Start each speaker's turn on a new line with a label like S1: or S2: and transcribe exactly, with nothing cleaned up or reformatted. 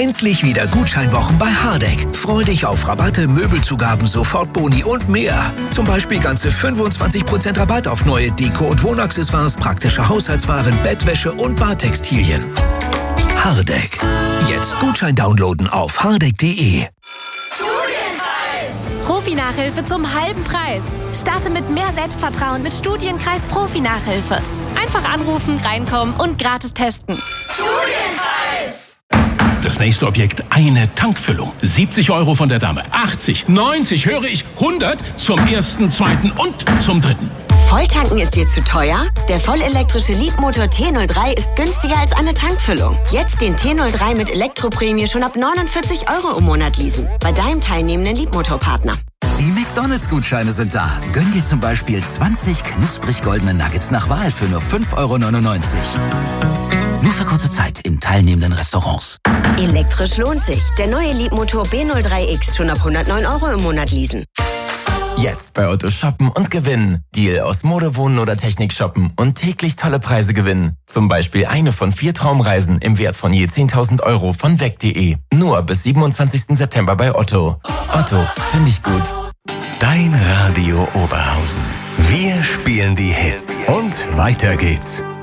S1: Endlich wieder Gutscheinwochen bei Hardegg. Freu dich auf Rabatte, Möbelzugaben, Sofortboni und mehr. Zum Beispiel ganze fünfundzwanzig Prozent Rabatt auf neue Deko- und Wohnaccessoires, praktische Haushaltswaren, Bettwäsche und Badtextilien. Hardegg. Jetzt Gutschein downloaden auf hardegg punkt de.
S2: Profi-Nachhilfe zum halben Preis. Starte mit mehr Selbstvertrauen mit Studienkreis Profi-Nachhilfe. Einfach anrufen, reinkommen und gratis testen.
S3: Studienkreis! Das nächste Objekt, eine Tankfüllung. siebzig Euro von der Dame, achtzig, neunzig, höre ich, hundert zum ersten, zweiten und zum dritten.
S4: Volltanken ist dir zu teuer? Der vollelektrische Leapmotor T null drei ist günstiger als eine Tankfüllung. Jetzt den T null drei mit Elektroprämie schon ab neunundvierzig Euro im Monat leasen. Bei deinem teilnehmenden Leapmotor-Partner.
S5: Die McDonalds-Gutscheine sind da. Gönn dir zum Beispiel zwanzig knusprig goldene Nuggets nach Wahl für nur fünf Euro neunundneunzig. Nur für kurze Zeit in teilnehmenden Restaurants.
S4: Elektrisch lohnt sich. Der neue Leapmotor B null drei X schon ab hundertneun Euro im Monat leasen.
S6: Jetzt bei Otto shoppen und gewinnen. Deal aus Mode, Wohnen oder Technik shoppen und täglich tolle Preise gewinnen. Zum Beispiel eine von vier Traumreisen im Wert von je zehntausend Euro von weg punkt de. Nur bis siebenundzwanzigsten September bei Otto. Otto, finde ich gut.
S7: Dein Radio Oberhausen. Wir spielen die Hits. Und weiter geht's.